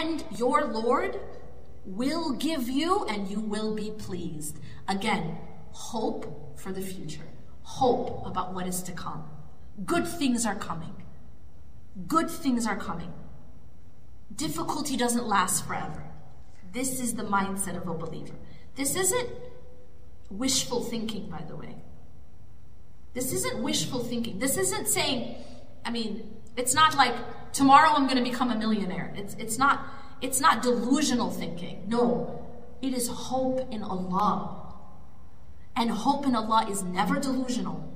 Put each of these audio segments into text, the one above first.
and your Lord will give you, and you will be pleased. Again, hope for the future. Hope about what is to come. Good things are coming. Good things are coming. Difficulty doesn't last forever. This is the mindset of a believer. This isn't wishful thinking, by the way. This isn't wishful thinking. This isn't saying, it's not like tomorrow I'm going to become a millionaire. It's not delusional thinking. No, it is hope in Allah. And hope in Allah is never delusional.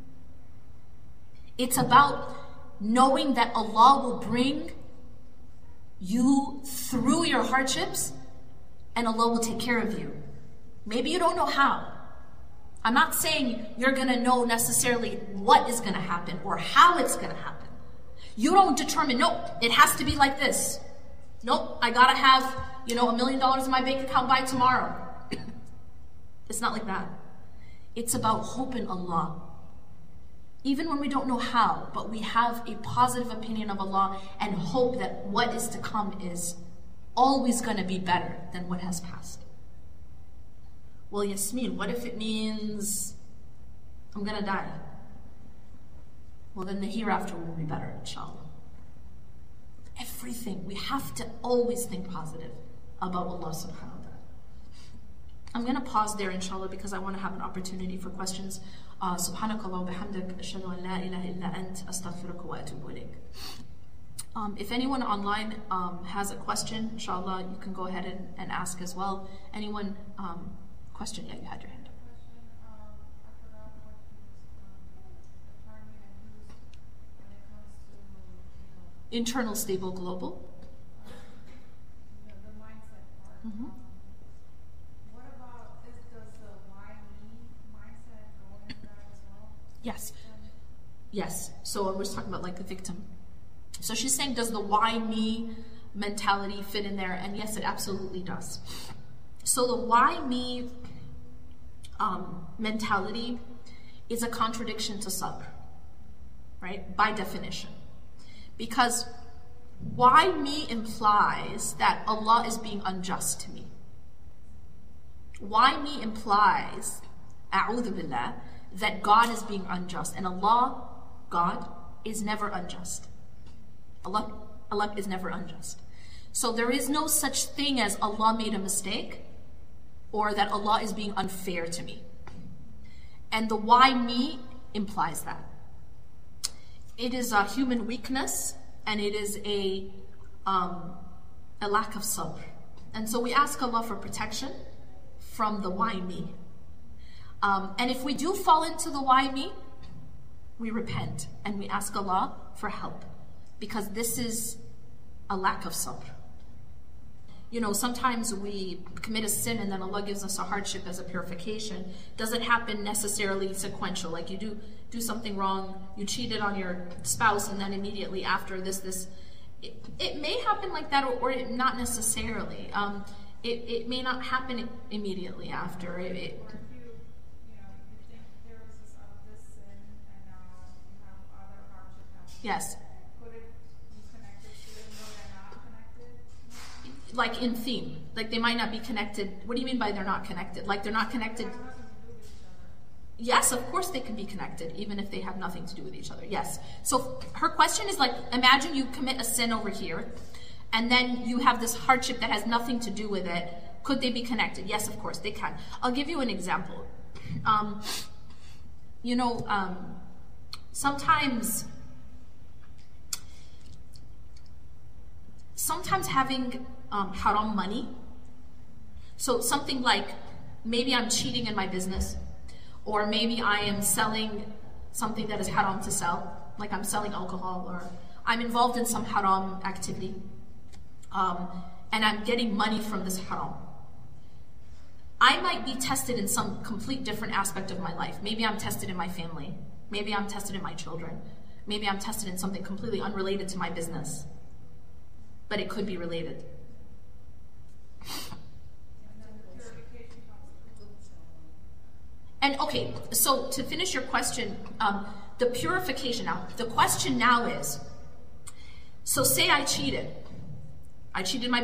It's about knowing that Allah will bring you through your hardships and Allah will take care of you. Maybe you don't know how. I'm not saying you're going to know necessarily what is going to happen or how it's going to happen. You don't determine, nope, it has to be like this. Nope, I got to have, $1 million in my bank account by tomorrow. It's not like that. It's about hope in Allah. Even when we don't know how, but we have a positive opinion of Allah and hope that what is to come is always going to be better than what has passed. Well, Yasmin, what if it means I'm going to die? Well, then the hereafter will be better, inshallah. Everything, we have to always think positive about Allah subhanahu wa ta'ala. I'm going to pause there, inshallah, because I want to have an opportunity for questions. Subhanakallah wa bihamdik, ashhadu an la ilaha illa ant, astaghfiruka wa atubu ilayk. If anyone online has a question, inshallah, you can go ahead and ask as well. Anyone, question? Yeah, you had your hand up. Internal, stable, global. The mindset part. Mm-hmm. What about does the why me mindset go into that as well? Yes. Yes. So we're talking about like the victim. So she's saying, does the why me mentality fit in there? And yes, it absolutely does. So the why me mentality is a contradiction to sabr, right? By definition. Because why me implies that Allah is being unjust to me. Why me implies, a'udhu billah, that God is being unjust. And Allah, God, is never unjust. Allah is never unjust. So there is no such thing as Allah made a mistake or that Allah is being unfair to me. And the why me implies that. It is a human weakness, and it is a lack of sabr. And so we ask Allah for protection from the why me. And if we do fall into the why me, we repent and we ask Allah for help, because this is a lack of sabr. Sometimes we commit a sin and then Allah gives us a hardship as a purification. Doesn't happen necessarily sequential. Like you do something wrong, you cheated on your spouse, and then immediately after this. It may happen like that, or not necessarily. It may not happen immediately after. Or if you think there was this sin and now you have other hardship happening. Yes. Could it be connected to it, though they're not connected? Like in theme. Like they might not be connected. What do you mean by they're not connected? Like they're not connected? Yes, of course they can be connected, even if they have nothing to do with each other. Yes. So her question is like, imagine you commit a sin over here, and then you have this hardship that has nothing to do with it. Could they be connected? Yes, of course they can. I'll give you an example. Sometimes having haram money, so something like maybe I'm cheating in my business, or maybe I am selling something that is haram to sell, like I'm selling alcohol, or I'm involved in some haram activity, and I'm getting money from this haram. I might be tested in some complete different aspect of my life. Maybe I'm tested in my family. Maybe I'm tested in my children. Maybe I'm tested in something completely unrelated to my business. But it could be related. And okay, so to finish your question, the purification now, the question now is, so say I cheated my